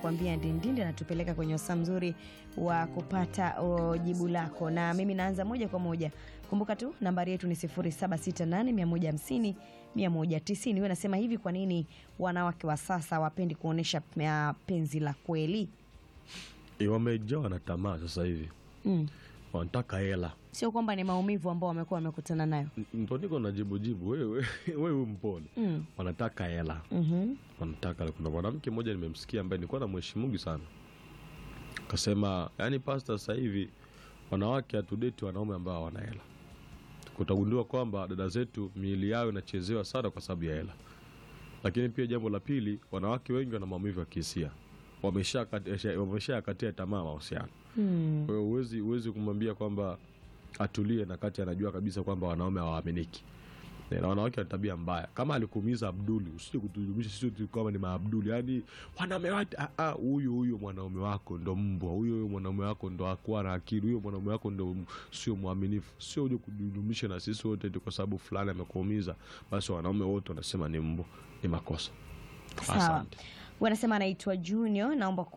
anakuambia ndindinde, anatupeleka kwenye wasaa mzuri wa kupata jibu lako. Na mimi naanza moja kwa moja. Kumbuka tu nambari yetu ni 0768 150 190. Wewe nasema hivi, kwa nini wanawake wa sasa wapendi kuonesha penzi la kweli? Wamejawa na tamaa sasa hivi. Wanataka hela. Sio kwamba ni maumivu ambao wamekuwa wamekutana nayo. Ndio niko na jibu wewe mpole. Wanataka hela. Wanataka. Kuna mwanamke mmoja nimemsikia ambaye nilikuwa namheshimu sana. Akasema, yani pastor, sasa hivi wanawake hatudeti wanaume ambao hawana hela. Kutagundua kwamba dada zetu miili yao inachezewa sana kwa sababu ya hela. Lakini pia jambo la pili, wanawake wengi wana maumivu ya kihisia. Wameshakatia tamaa mahusiano. Kwa hiyo huwezi kumwambia kwamba atulie na kati anajua kabisa kwamba wanaume hawaaminiki. Na wanawake wana tabia mbaya. Kama alikuumiza Abduli, usije kutujumisha sisi kama ni maabduli. Yaani wanaume wote huyo mwanaume wako ndo mbwa, huyo mwanaume wako ndo hakuwa na akili, huyo mwanaume wako ndo sio muaminifu. Sio uje kudumisha na sisi wote kwa sababu fulani amekuumiza, basi wanaume wote wanasema ni mbwa. Ni makosa. Sawa. Wanasema anaitwa Junior, naomba